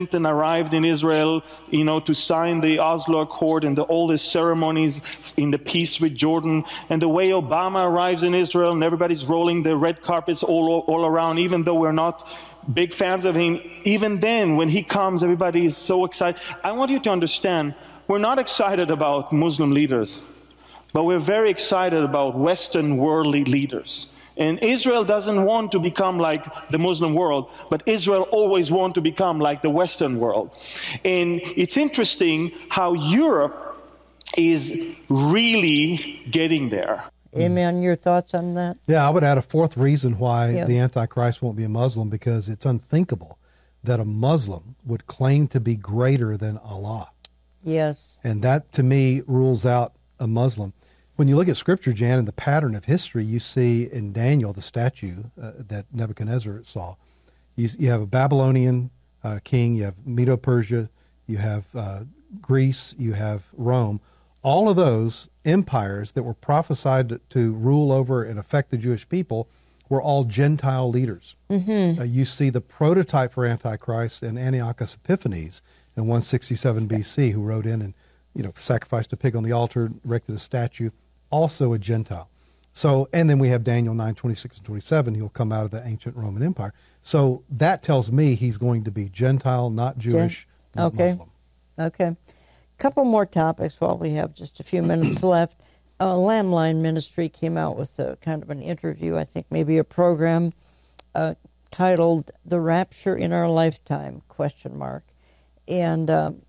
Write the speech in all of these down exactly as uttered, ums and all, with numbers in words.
Clinton arrived in Israel, you know, to sign the Oslo Accord and the, all the ceremonies in the peace with Jordan, and the way Obama arrives in Israel and everybody's rolling the red carpets all, all around, even though we're not big fans of him. Even then, when he comes, everybody is so excited. I want you to understand, we're not excited about Muslim leaders, but we're very excited about Western worldly leaders. And Israel doesn't want to become like the Muslim world, but Israel always wants to become like the Western world. And it's interesting how Europe is really getting there. Amen. Your thoughts on that? Yeah, I would add a fourth reason why yeah. the Antichrist won't be a Muslim, because it's unthinkable that a Muslim would claim to be greater than Allah. Yes. And that, to me, rules out a Muslim. When you look at Scripture, Jan, and the pattern of history, you see in Daniel, the statue uh, that Nebuchadnezzar saw, you, you have a Babylonian uh, king, you have Medo-Persia, you have uh, Greece, you have Rome. All of those empires that were prophesied to, to rule over and affect the Jewish people were all Gentile leaders. Mm-hmm. Uh, you see the prototype for Antichrist in Antiochus Epiphanes in one sixty-seven B C, who rode in and you know sacrificed a pig on the altar, erected a statue, also a Gentile. So, and then we have Daniel nine, twenty-six and twenty-seven. He'll come out of the ancient Roman Empire. So that tells me he's going to be Gentile, not Jewish, Gen- not okay. Muslim. Okay. Couple more topics while we have just a few minutes left. Uh, Lamb Ministry came out with a kind of an interview, I think maybe a program uh, titled "The Rapture in Our Lifetime?" question mark, and um,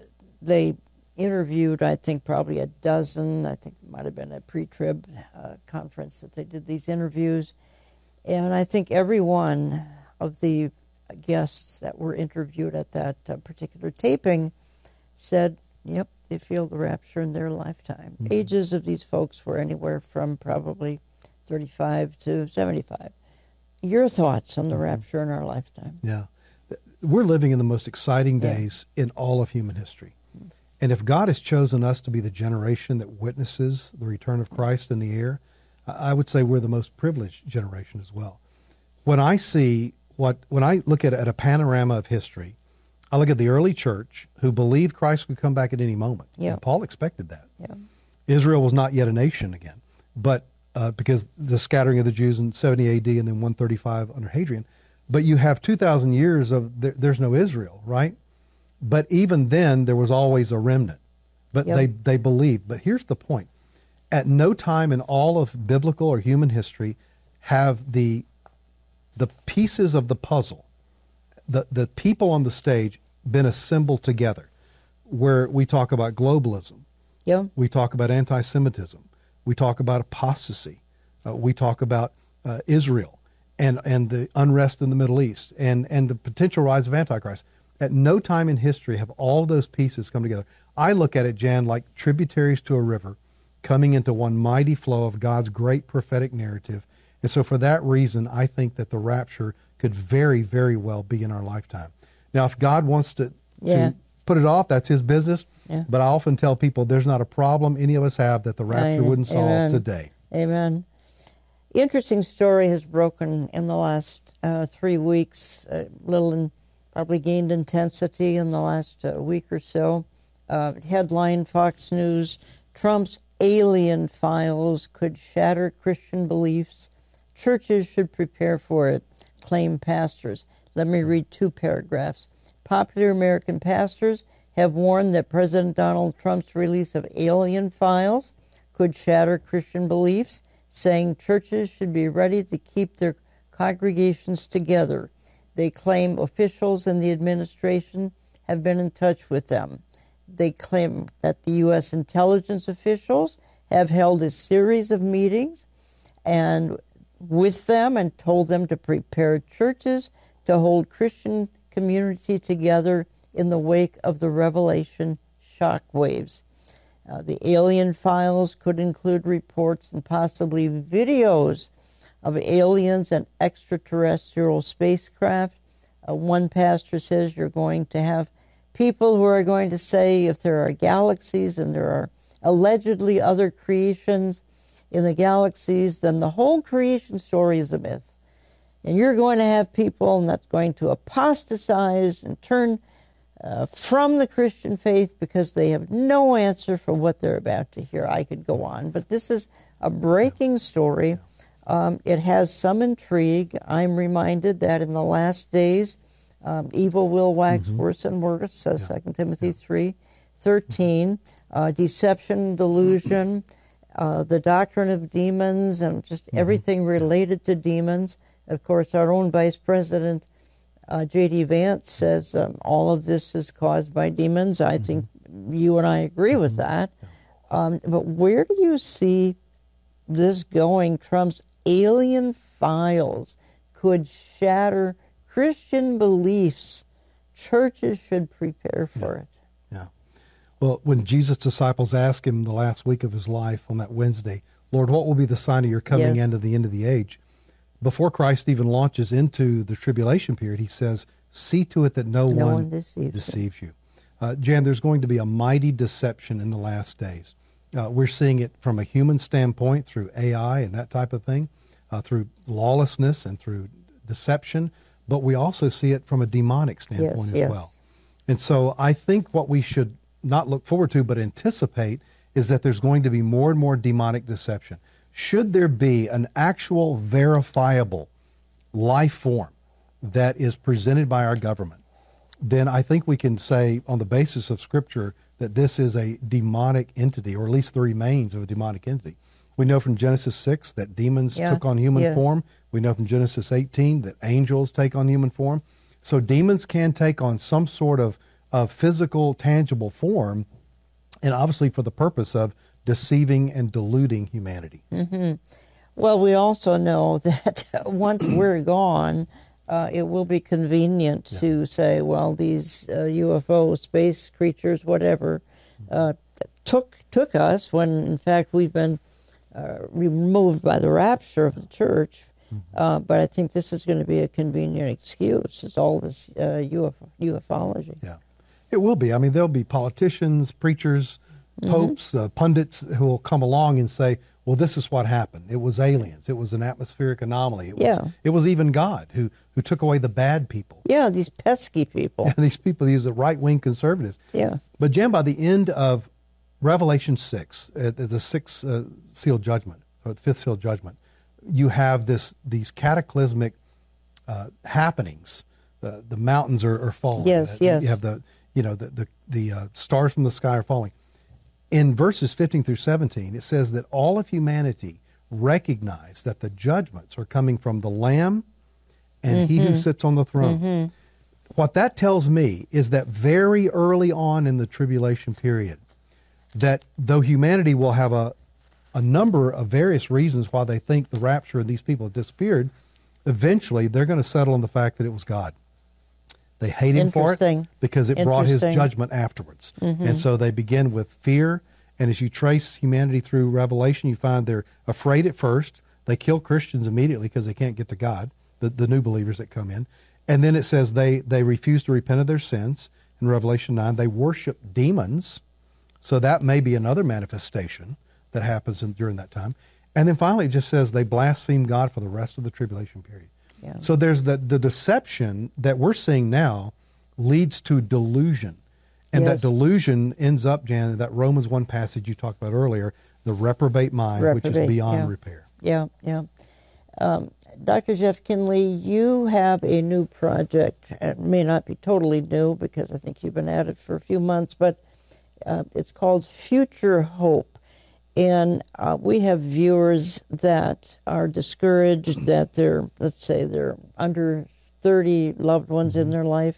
they interviewed, I think, probably a dozen. I think it might have been a pre-trib uh, conference that they did these interviews, and I think every one of the guests that were interviewed at that uh, particular taping said, yep, they feel the rapture in their lifetime. Mm-hmm. Ages of these folks were anywhere from probably thirty-five to seventy-five. Your thoughts on the mm-hmm. rapture in our lifetime? Yeah. We're living in the most exciting days yeah. in all of human history. Mm-hmm. And if God has chosen us to be the generation that witnesses the return of Christ in the air, I would say we're the most privileged generation as well. When I see what, when I look at, at a panorama of history, I look at the early church who believed Christ would come back at any moment. Yeah. And Paul expected that. Yeah. Israel was not yet a nation again, but uh, because the scattering of the Jews in seventy A D and then one thirty-five under Hadrian. But you have two thousand years of there, there's no Israel, right? But even then, there was always a remnant. But Yep. they, they believed. But here's the point. At no time in all of biblical or human history have the the pieces of the puzzle, the, the people on the stage, been assembled together, where we talk about globalism, Yeah. we talk about anti-Semitism, we talk about apostasy, uh, we talk about uh, Israel and, and the unrest in the Middle East and, and the potential rise of Antichrist. At no time in history have all of those pieces come together. I look at it, Jan, like tributaries to a river coming into one mighty flow of God's great prophetic narrative. And so for that reason, I think that the rapture could very, very well be in our lifetime. Now, if God wants to, Yeah. to put it off, that's his business. Yeah. But I often tell people there's not a problem any of us have that the rapture Amen. wouldn't solve Amen. today. Amen. Interesting story has broken in the last uh, three weeks, a little in, probably gained intensity in the last uh, week or so. Uh, headline, Fox News, Trump's alien files could shatter Christian beliefs. Churches should prepare for it, claim pastors. Let me read two paragraphs. Popular American pastors have warned that President Donald Trump's release of alien files could shatter Christian beliefs, saying churches should be ready to keep their congregations together. They claim officials in the administration have been in touch with them. They claim that the U S intelligence officials have held a series of meetings and with them and told them to prepare churches to hold Christian community together in the wake of the Revelation shockwaves. Uh, the alien files could include reports and possibly videos of aliens and extraterrestrial spacecraft. Uh, one pastor says you're going to have people who are going to say if there are galaxies and there are allegedly other creations in the galaxies, then the whole creation story is a myth. And you're going to have people that's going to apostatize and turn uh, from the Christian faith because they have no answer for what they're about to hear. I could go on, but this is a breaking story. Um, it has some intrigue. I'm reminded that in the last days, um, evil will wax mm-hmm. worse and worse, says yeah. Second Timothy yeah. three thirteen. Uh, deception, delusion, uh, the doctrine of demons, and just mm-hmm. everything related to demons. Of course, our own Vice President, uh, J D Vance, says um, all of this is caused by demons. I mm-hmm. think you and I agree mm-hmm. with that. Um, but where do you see this going? Trump's alien files could shatter Christian beliefs. Churches should prepare for yeah. it. Yeah. Well, when Jesus' disciples asked him the last week of his life on that Wednesday, Lord, what will be the sign of your coming yes. end of the end of the age? Before Christ even launches into the tribulation period, he says, see to it that no, no one, one deceives, deceives you. you. Uh, Jan, there's going to be a mighty deception in the last days. Uh, we're seeing it from a human standpoint through A I and that type of thing, uh, through lawlessness and through deception, but we also see it from a demonic standpoint yes, as yes. well. And so I think what we should not look forward to but anticipate is that there's going to be more and more demonic deception. Should there be an actual verifiable life form that is presented by our government, then I think we can say on the basis of Scripture that this is a demonic entity, or at least the remains of a demonic entity. We know from Genesis six that demons yes, took on human yes. form. We know from Genesis eighteen that angels take on human form. So demons can take on some sort of, of physical, tangible form, and obviously for the purpose of deceiving and deluding humanity. Mm-hmm. Well, we also know that once we're gone, uh, it will be convenient yeah. to say, well, these uh, U F O, space creatures, whatever, uh, took took us when, in fact, we've been uh, removed by the rapture of the church. Mm-hmm. Uh, but I think this is going to be a convenient excuse. It's all this uh, U F O, ufology. Yeah, it will be. I mean, there'll be politicians, preachers, popes, mm-hmm. uh, pundits who will come along and say, well, this is what happened. It was aliens. It was an atmospheric anomaly. It was, yeah. it was even God who, who took away the bad people. Yeah, these pesky people. these people, these are right-wing conservatives. Yeah. But, Jan, by the end of Revelation six, uh, the sixth uh, seal judgment, or the fifth seal judgment, you have this these cataclysmic uh, happenings. Uh, the mountains are, are falling. Yes, uh, yes. You have the, you know, the, the, the uh, stars from the sky are falling. In verses fifteen through seventeen, it says that all of humanity recognize that the judgments are coming from the Lamb and mm-hmm. He who sits on the throne. Mm-hmm. What that tells me is that very early on in the tribulation period, that though humanity will have a, a number of various reasons why they think the rapture and these people have disappeared, eventually they're going to settle on the fact that it was God. They hate him for it because it brought his judgment afterwards. Mm-hmm. And so they begin with fear. And as you trace humanity through Revelation, you find they're afraid at first. They kill Christians immediately because they can't get to God, the, the new believers that come in. And then it says they, they refuse to repent of their sins. In Revelation nine, they worship demons. So that may be another manifestation that happens in, during that time. And then finally it just says they blaspheme God for the rest of the tribulation period. Yeah. So there's the, the deception that we're seeing now leads to delusion. And yes. that delusion ends up, Jan, that Romans one passage you talked about earlier, the reprobate mind, reprobate, which is beyond yeah. repair. Yeah, yeah. Um, Doctor Jeff Kinley, you have a new project. It may not be totally new because I think you've been at it for a few months, but uh, it's called Future Hope. And uh, we have viewers that are discouraged that they're, let's say, they're under thirty loved ones mm-hmm. in their life,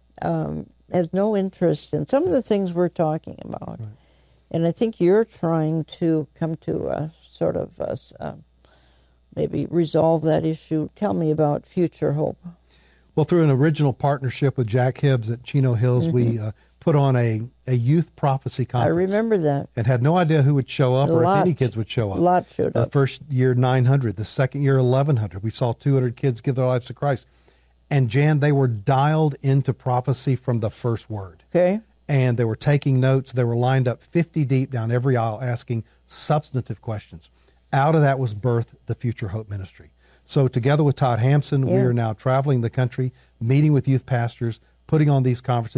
um, have no interest in some of the things we're talking about. Right. And I think you're trying to come to a sort of a, uh, maybe resolve that issue. Tell me about Future Hope. Well, through an original partnership with Jack Hibbs at Chino Hills, mm-hmm. we uh, put on a, a youth prophecy conference. I remember that. And had no idea who would show up a or lot, if any kids would show up. A lot showed up. The first year, nine hundred. The second year, eleven hundred. We saw two hundred kids give their lives to Christ. And, Jan, they were dialed into prophecy from the first word. Okay. And they were taking notes. They were lined up fifty deep down every aisle asking substantive questions. Out of that was birthed the Future Hope Ministry. So together with Todd Hampson, yeah. we are now traveling the country, meeting with youth pastors, putting on these conferences.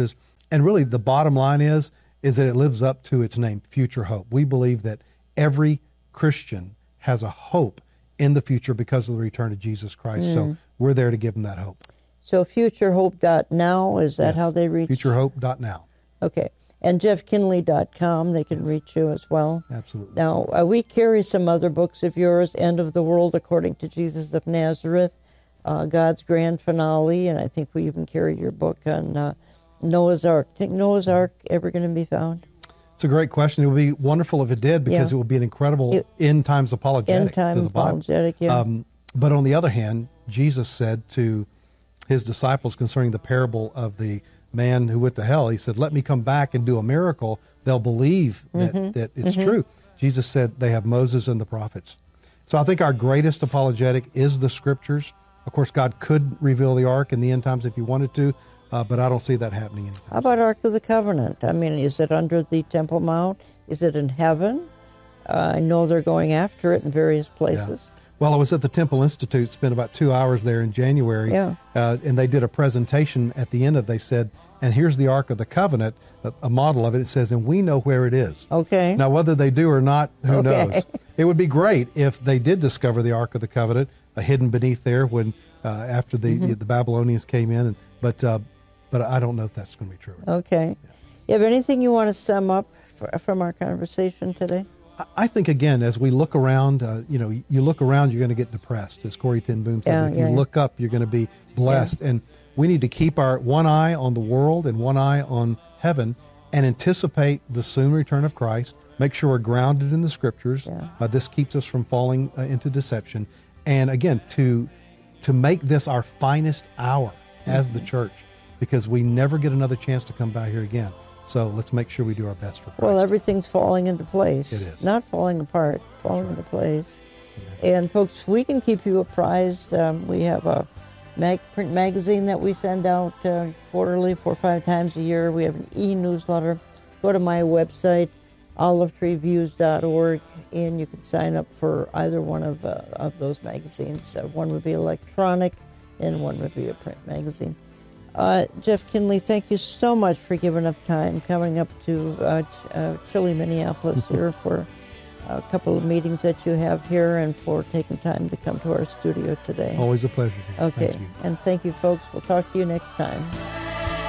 And really, the bottom line is, is that it lives up to its name, Future Hope. We believe that every Christian has a hope in the future because of the return of Jesus Christ. Mm. So we're there to give them that hope. So future hope dot now, is that yes. how they reach? future hope dot now. Okay. And jeff kinley dot com, they can yes. reach you as well. Absolutely. Now, uh, we carry some other books of yours, End of the World According to Jesus of Nazareth, uh, God's Grand Finale, and I think we even carry your book on uh, Noah's Ark. Think Noah's Ark ever going to be found? It's a great question. It would be wonderful if it did, because yeah. it would be an incredible it, end times apologetic end time to the apologetic, Bible. Yeah. Um, but on the other hand, Jesus said to his disciples concerning the parable of the man who went to hell, he said, let me come back and do a miracle. They'll believe that, mm-hmm. that it's mm-hmm. true. Jesus said they have Moses and the prophets. So I think our greatest apologetic is the scriptures. Of course, God could reveal the ark in the end times if he wanted to, uh, but I don't see that happening anytime. How about Ark of the Covenant? I mean, is it under the Temple Mount? Is it in heaven? Uh, I know they're going after it in various places. Yeah. Well, I was at the Temple Institute, spent about two hours there in January, yeah. uh, and they did a presentation at the end of, they said, and here's the Ark of the Covenant, a, a model of it. It says, and we know where it is. Okay. Now, whether they do or not, who okay. knows? It would be great if they did discover the Ark of the Covenant, uh, hidden beneath there when uh, after the, mm-hmm. the the Babylonians came in. And, but uh, but I don't know if that's going to be true. Okay. Yeah. You have anything you want to sum up for, from our conversation today? I think, again, as we look around, uh, you know, you look around, you're going to get depressed, as Corrie ten Boom said. Yeah, if yeah, you yeah. look up, you're going to be blessed. Yeah. And we need to keep our one eye on the world and one eye on heaven and anticipate the soon return of Christ. Make sure we're grounded in the scriptures. Yeah. Uh, this keeps us from falling uh, into deception. And again, to to make this our finest hour as mm-hmm. the church, because we never get another chance to come by here again. So let's make sure we do our best for Christ. Well, everything's falling into place. It is. Not falling apart, falling right. into place. Amen. And folks, we can keep you apprised. Um, we have a mag- print magazine that we send out uh, quarterly, four or five times a year. We have an e-newsletter. Go to my website, olive tree views dot org, and you can sign up for either one of uh, of those magazines. Uh, one would be electronic, and one would be a print magazine. Uh, Jeff Kinley, thank you so much for giving up time coming up to uh, Ch- uh, chilly Minneapolis here for a couple of meetings that you have here, and for taking time to come to our studio today. Always a pleasure. Dan. Okay, Thank you. And thank you, folks. We'll talk to you next time.